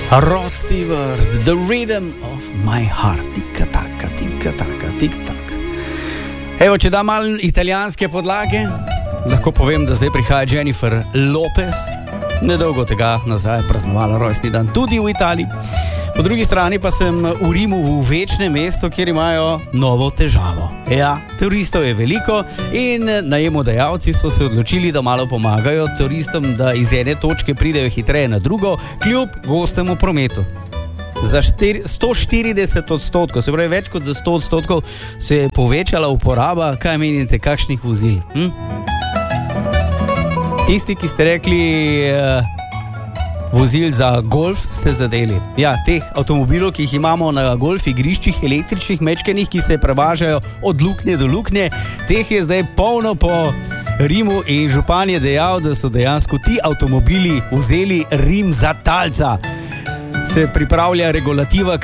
Rod Stewart, The Rhythm of My Heart. Tika-taka, tika-taka, tik-tak. Evo, če da malo italijanske podlage, lahko povem, da zdaj prihaja Jennifer Lopez. Nedolgo tega nazaj praznovala rojstni dan tudi v Italiji. Po drugi strani pa sem v Rimu, v večnem mestu, kjer imajo novo težavo. Ja, turistov je veliko in najemodajalci so se odločili, da malo pomagajo turistom, da iz ene točke pridejo hitreje na drugo, kljub gostemu prometu. Za 140%, se pravi več kot za 100% se je povečala uporaba, kaj menite, kakšnih vozil? Tisti, ki ste rekli vozil za golf, ste zadeli. Ja, teh avtomobilov, ki jih imamo na golf igriščih, električnih mečkenih, ki se prevažajo od luknje do luknje, teh je zdaj polno po Rimu in župan je dejal, da so dejansko ti avtomobili vzeli Rim za talca. Se pripravlja regulativa,